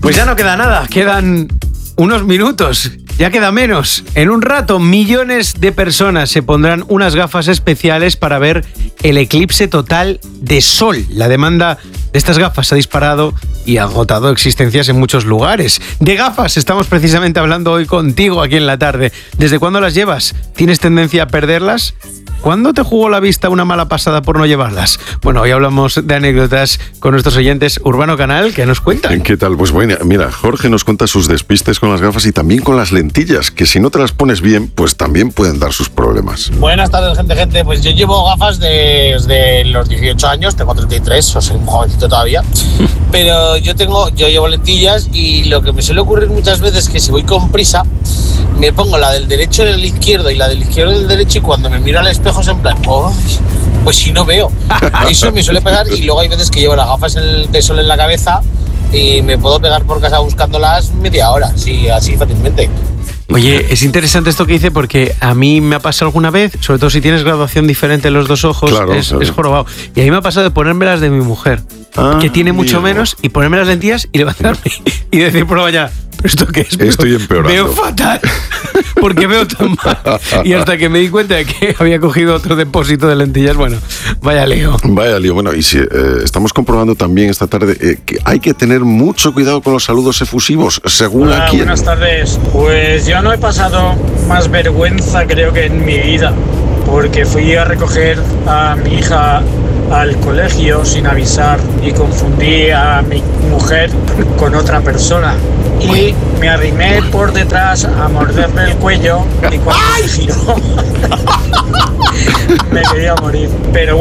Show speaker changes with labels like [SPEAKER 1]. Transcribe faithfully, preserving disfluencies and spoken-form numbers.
[SPEAKER 1] Pues ya no queda nada, quedan unos minutos, ya queda menos. En un rato, millones de personas se pondrán unas gafas especiales para ver el eclipse total de sol. La demanda de estas gafas ha disparado y ha agotado existencias en muchos lugares. De gafas estamos precisamente hablando hoy contigo aquí en la tarde. ¿Desde cuándo las llevas? ¿Tienes tendencia a perderlas? ¿Cuándo te jugó la vista una mala pasada por no llevarlas? Bueno, hoy hablamos de anécdotas con nuestros oyentes. Urbano Canal, ¿qué nos cuentan?
[SPEAKER 2] ¿Qué tal? Pues bueno, mira, Jorge nos cuenta sus despistes con las gafas y también con las lentillas, que si no te las pones bien, pues también pueden dar sus problemas.
[SPEAKER 3] Buenas tardes, gente, gente. Pues yo llevo gafas desde los dieciocho años, tengo treinta y tres, o soy un jovencito todavía. Pero yo tengo, yo llevo lentillas y lo que me suele ocurrir muchas veces es que si voy con prisa, me pongo la del derecho en el izquierdo y la del izquierdo en el derecho, y cuando me miro al espejo es en plan, oh, pues si no veo. Eso me suele pegar, y luego hay veces que llevo las gafas de sol en la cabeza y me puedo pegar por casa buscándolas media hora, sí, así fácilmente.
[SPEAKER 1] Oye, es interesante esto que dice, porque a mí me ha pasado alguna vez, sobre todo si tienes graduación diferente en los dos ojos,
[SPEAKER 2] claro,
[SPEAKER 1] es,
[SPEAKER 2] claro.
[SPEAKER 1] es jorobado. Y a mí me ha pasado de ponerme las de mi mujer, ah, que tiene mucho amigo. menos, y ponerme las lentillas y levantarme y decir por la mañana, ¿pero esto qué es?
[SPEAKER 2] Estoy empeorando.
[SPEAKER 1] Veo fatal, porque veo tan mal. Y hasta que me di cuenta de que había cogido otro depósito de lentillas, bueno, vaya lío.
[SPEAKER 2] Vaya lío. Bueno, y si eh, estamos comprobando también esta tarde eh, que hay que tener mucho cuidado con los saludos efusivos, según
[SPEAKER 4] Hola,
[SPEAKER 2] a quién.
[SPEAKER 4] Buenas tardes. Pues yo no he pasado más vergüenza, creo que en mi vida, porque fui a recoger a mi hija al colegio sin avisar y confundí a mi mujer con otra persona y me arrimé por detrás a morderle el cuello, y cuando me giró me quería morir. Pero